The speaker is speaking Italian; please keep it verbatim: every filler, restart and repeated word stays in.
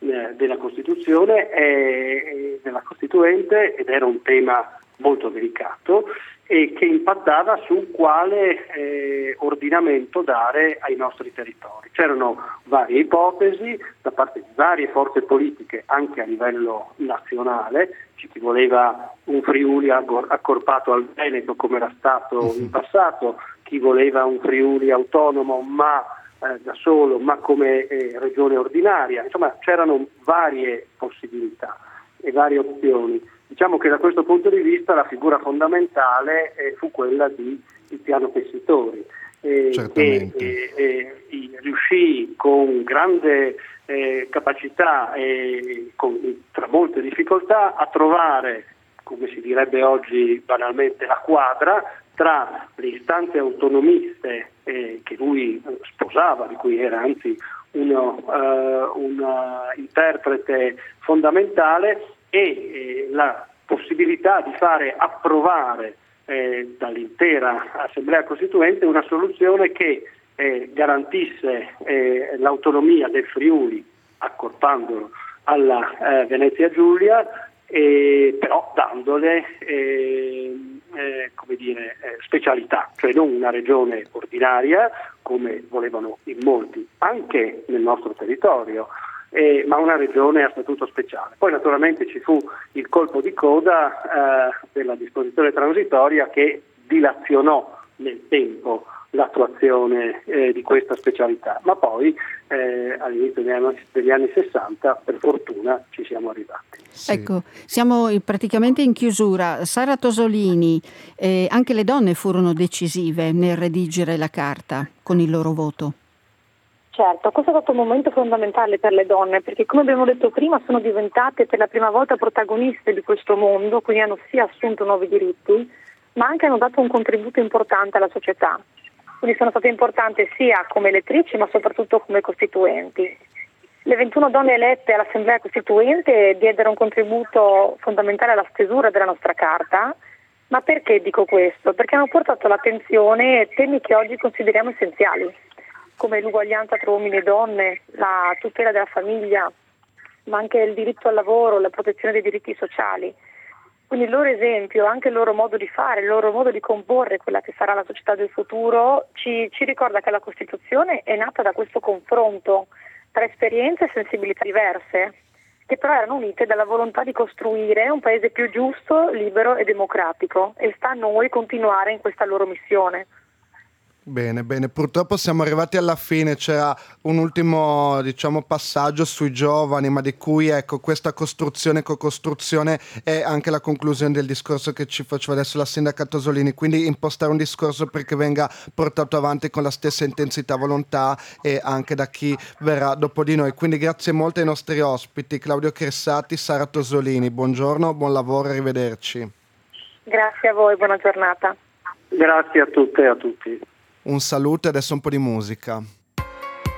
eh, della Costituzione e della Costituente, ed era un tema molto delicato e che impattava su quale eh, ordinamento dare ai nostri territori. C'erano varie ipotesi da parte di varie forze politiche anche a livello nazionale. Ci chi voleva un Friuli accorpato al Veneto come era stato in passato, chi voleva un Friuli autonomo ma eh, da solo ma come eh, regione ordinaria. Insomma, c'erano varie possibilità e varie opzioni. Diciamo che da questo punto di vista la figura fondamentale eh, fu quella di, di Piano Tessitori, eh, che eh, eh, riuscì con grande eh, capacità e con, tra molte difficoltà a trovare, come si direbbe oggi banalmente, la quadra tra le istanze autonomiste eh, che lui sposava, di cui era anzi uno, uh, un uh, interprete fondamentale, e eh, la possibilità di fare approvare eh, dall'intera Assemblea Costituente una soluzione che eh, garantisse eh, l'autonomia del Friuli, accorpandolo alla eh, Venezia Giulia, eh, però dandole eh, eh, come dire, eh, specialità, cioè non una regione ordinaria come volevano in molti, anche nel nostro territorio. Eh, ma una regione a statuto speciale. Poi naturalmente ci fu il colpo di coda eh, della disposizione transitoria che dilazionò nel tempo l'attuazione eh, di questa specialità, ma poi eh, all'inizio degli anni, degli anni sessanta per fortuna ci siamo arrivati. Sì. Ecco, siamo praticamente in chiusura. Sara Tosolini, eh, anche le donne furono decisive nel redigere la carta con il loro voto. Certo, questo è stato un momento fondamentale per le donne, perché come abbiamo detto prima sono diventate per la prima volta protagoniste di questo mondo, quindi hanno sia assunto nuovi diritti, ma anche hanno dato un contributo importante alla società. Quindi sono state importanti sia come elettrici, ma soprattutto come costituenti. Le ventuno donne elette all'Assemblea Costituente diedero un contributo fondamentale alla stesura della nostra Carta. Ma perché dico questo? Perché hanno portato all'attenzione temi che oggi consideriamo essenziali, come l'uguaglianza tra uomini e donne, la tutela della famiglia, ma anche il diritto al lavoro, la protezione dei diritti sociali. Quindi il loro esempio, anche il loro modo di fare, il loro modo di comporre quella che sarà la società del futuro, ci, ci ricorda che la Costituzione è nata da questo confronto tra esperienze e sensibilità diverse, che però erano unite dalla volontà di costruire un paese più giusto, libero e democratico, e sta a noi continuare in questa loro missione. Bene, bene, purtroppo siamo arrivati alla fine, c'era un ultimo, diciamo, passaggio sui giovani, ma di cui, ecco, questa costruzione, co-costruzione è anche la conclusione del discorso che ci faceva adesso la sindaca Tosolini, quindi impostare un discorso perché venga portato avanti con la stessa intensità, volontà e anche da chi verrà dopo di noi. Quindi grazie molto ai nostri ospiti, Claudio Cressati, Sara Tosolini, buongiorno, buon lavoro, arrivederci. Grazie a voi, buona giornata. Grazie a tutte e a tutti. Un saluto e adesso un po' di musica.